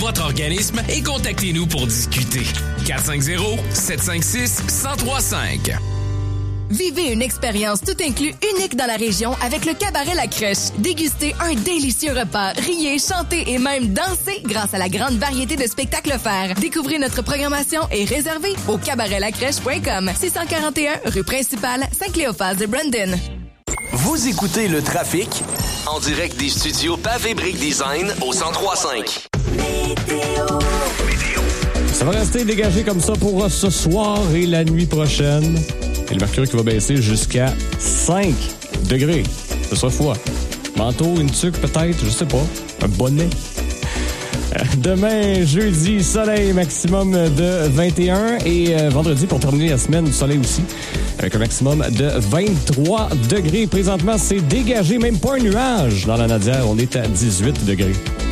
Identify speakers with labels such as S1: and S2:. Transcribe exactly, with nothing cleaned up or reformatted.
S1: votre organisme et contactez-nous pour discuter. quatre cinq zéro, sept cinq six, un zéro trois cinq.
S2: Vivez une expérience tout inclus unique dans la région avec le Cabaret La Crèche. Dégustez un délicieux repas, riez, chantez et même dansez grâce à la grande variété de spectacles offerts. Découvrez notre programmation et réservez au cabaret la crèche point com, six cent quarante et un rue principale, Saint-Cléophas de Brandon.
S3: Vous écoutez Le Trafic en direct des studios Pavé Brick Design au cent trois cinq. Météo.
S4: Ça va rester dégagé comme ça pour ce soir et la nuit prochaine. Et le mercure qui va baisser jusqu'à cinq degrés. Ce sera froid. Manteau, une tuque peut-être, je sais pas. Un bonnet. Demain, jeudi, soleil maximum de vingt et un. Et euh, vendredi, pour terminer la semaine, soleil aussi. Avec un maximum de vingt-trois degrés. Présentement, c'est dégagé. Même pas un nuage dans la Nadière. On est à dix-huit degrés.